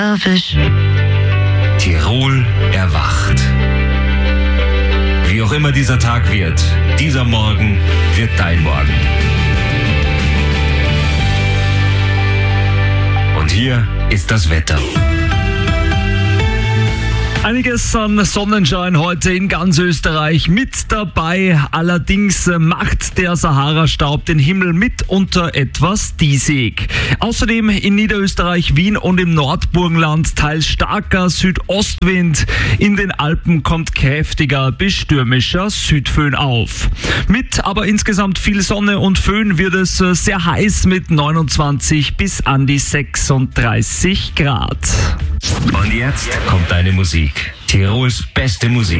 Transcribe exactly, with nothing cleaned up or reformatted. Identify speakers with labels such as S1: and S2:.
S1: Fisch.
S2: Tirol erwacht. Wie auch immer dieser Tag wird, dieser Morgen wird dein Morgen. Und hier ist das Wetter.
S3: Einiges an Sonnenschein heute in ganz Österreich mit dabei. Allerdings macht der Sahara-Staub den Himmel mitunter etwas diesig. Außerdem in Niederösterreich, Wien und im Nordburgenland teils starker Südostwind. In den Alpen kommt kräftiger bis stürmischer Südföhn auf. Mit aber insgesamt viel Sonne und Föhn wird es sehr heiß mit neunundzwanzig bis an die sechsunddreißig Grad.
S2: Und jetzt kommt deine Musik. Tirols beste Musik.